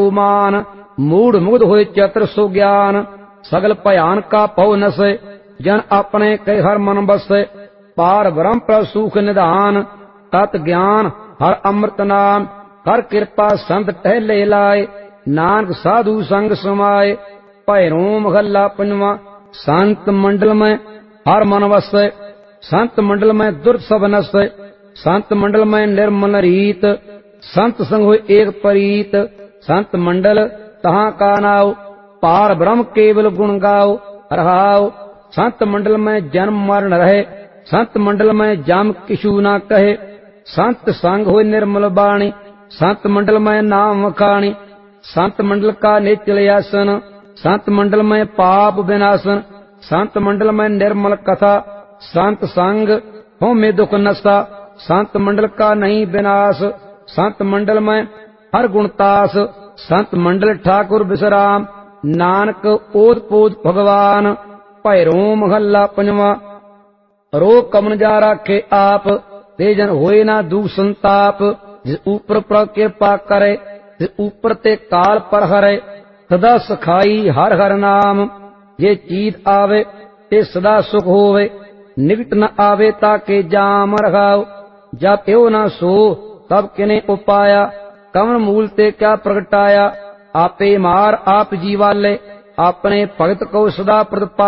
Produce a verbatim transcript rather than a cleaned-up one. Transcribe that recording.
मान, मूढ़ मुग्ध होए चतुर सो ज्ञान। सगल भयान का पौ नसे, जन अपने कई हर मन बसे। पार ब्रह्म प्रभ सुख निधान, तत् ज्ञान हर अमृत नाम। कर कृपा संत टहले लाए, नानक साधु संग समाए। भैरो महला पंजवा। संत मंडल में हर मन वसे, संत मंडल में दुर्त सब नसे। संत मंडल में निर्मल रीत, संत संग होए एक परीत। संत मंडल तहाँ का नाव, पार ब्रह्म केवल गुण गाओ रहाओ। संत मंडल में जन्म मरण रहे, संत मंडल में जाम किशु ना कहे। संत संग होए निर्मल बाणी, संत मंडल में नाम वखाणी। संत मंडल का निचल आसन, संत मंडल में पाप विनाशन। संत मंडल में निर्मल कथा, संत संग हो में दुख नशा। संत मंडल का नहीं विनाश, संत मंडल में हर गुणतास। संत मंडल ठाकुर विश्राम, नानक ओत पोत भगवान। भैरो महला पंजवा। रोग कमन जा राखे आप, ते जन होए ना दुख संताप। जिस ऊपर प्रभ कृपा करे, जिस ऊपर ते काल पर हरे। सदा सखाई हर हर नाम, जे चीत आवे ते सदा सुख होवे। निकट न आवे ताके जाम रखाओ, जब यो न सो तब किने उपाया। कमन मूल ते क्या प्रगटाया, आपे मार आप जीवाले। अपने भगत को सदा प्रद